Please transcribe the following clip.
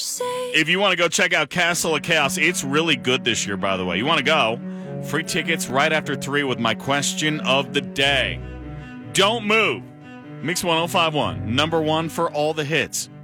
If you want to go check out Castle of Chaos, it's really good this year, by the way. You want to go? Free tickets right after 3 with my question of the day. Don't move. Mix 1051, number one for all the hits.